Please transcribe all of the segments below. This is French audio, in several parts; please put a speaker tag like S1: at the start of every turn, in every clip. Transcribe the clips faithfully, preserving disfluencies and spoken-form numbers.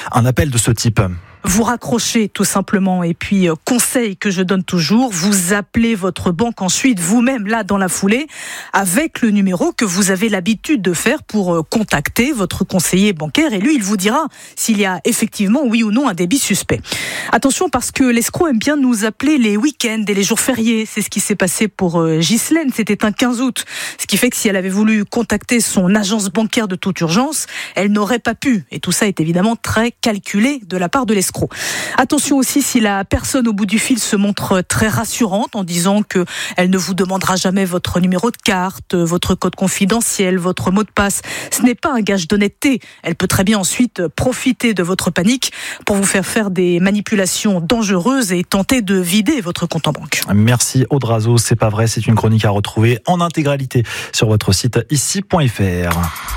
S1: un appel de ce type.
S2: Vous raccrochez tout simplement et puis euh, conseil que je donne toujours, vous appelez votre banque ensuite vous-même là dans la foulée avec le numéro que vous avez l'habitude de faire pour euh, contacter votre conseiller bancaire et lui il vous dira s'il y a effectivement oui ou non un débit suspect. Attention parce que l'escroc aime bien nous appeler les week-ends et les jours fériés, c'est ce qui s'est passé pour euh, Ghislaine, c'était un quinze août, ce qui fait que si elle avait voulu contacter son agence bancaire de toute urgence, elle n'aurait pas pu et tout ça est évidemment très calculé de la part de l'escroc. Attention aussi si la personne au bout du fil se montre très rassurante en disant que elle ne vous demandera jamais votre numéro de carte, votre code confidentiel, votre mot de passe. Ce n'est pas un gage d'honnêteté. Elle peut très bien ensuite profiter de votre panique pour vous faire faire des manipulations dangereuses et tenter de vider votre compte en banque.
S1: Merci Aude Razo, c'est pas vrai, c'est une chronique à retrouver en intégralité sur votre site ici point f r.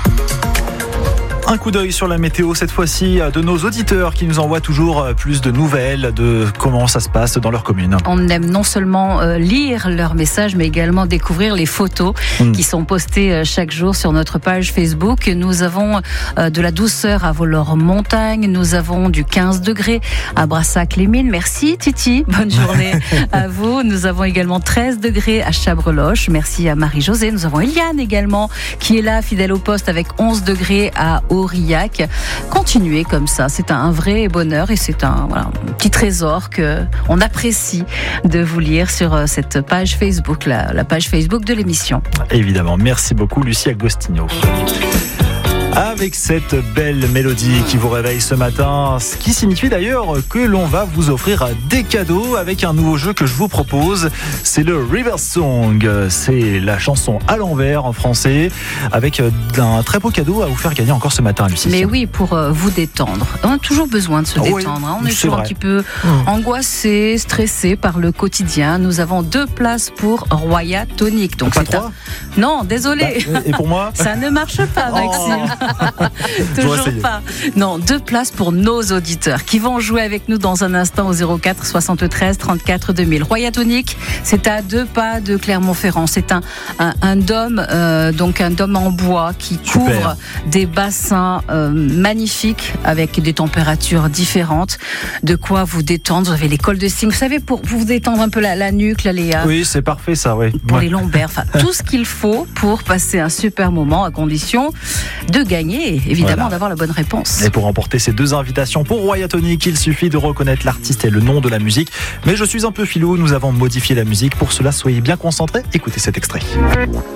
S1: Un coup d'œil sur la météo, cette fois-ci, de nos auditeurs qui nous envoient toujours plus de nouvelles de comment ça se passe dans leur commune.
S3: On aime non seulement euh, lire leurs messages, mais également découvrir les photos mmh. qui sont postées euh, chaque jour sur notre page Facebook. Nous avons euh, de la douceur à Vollore-Montagne, nous avons du quinze degrés à Brassac-les-Mines. Merci Titi, bonne journée à vous. Nous avons également treize degrés à Chabreloche. Merci à Marie-Josée. Nous avons Eliane également qui est là, fidèle au poste, avec onze degrés à Aurillac. Continuez comme ça, c'est un vrai bonheur et c'est un, voilà, un petit trésor que on apprécie de vous lire sur cette page Facebook, la, la page Facebook de l'émission.
S1: Évidemment, merci beaucoup Lucie Agostinho. Avec cette belle mélodie qui vous réveille ce matin, ce qui signifie d'ailleurs que l'on va vous offrir des cadeaux avec un nouveau jeu que je vous propose. C'est le Reverse Song. C'est la chanson à l'envers en français avec un très beau cadeau à vous faire gagner encore ce matin, Lucie.
S3: Mais oui, pour vous détendre. On a toujours besoin de se
S1: oh
S3: détendre.
S1: Oui,
S3: on est, est toujours vrai. un petit peu mmh. angoissé, stressé par le quotidien. Nous avons deux places pour Roya Tonic. Donc
S1: pas
S3: c'est
S1: trois
S3: un... Non, désolé.
S1: Bah, et pour moi
S3: ça ne marche pas, Maxime. Oh. Toujours pas. Non, deux places pour nos auditeurs qui vont jouer avec nous dans un instant au zéro quatre soixante-treize trente-quatre deux mille. Roya Tonic, c'est à deux pas de Clermont-Ferrand. C'est un, un, un dôme, euh, donc un dôme en bois qui
S1: Super.
S3: couvre des bassins euh, magnifiques avec des températures différentes. De quoi vous détendre. Vous avez les cols de cygne. Vous savez, pour vous détendre un peu la, la nuque, là, Léa.
S1: Oui, c'est parfait ça, oui.
S3: Pour
S1: ouais.
S3: les lombaires. Enfin, tout ce qu'il faut pour passer un super moment à condition de gagner, évidemment, voilà. d'avoir la bonne réponse.
S1: Et pour remporter ces deux invitations pour Roya Tonic, il suffit de reconnaître l'artiste et le nom de la musique. Mais je suis un peu filou, nous avons modifié la musique. Pour cela, soyez bien concentrés. Écoutez cet extrait.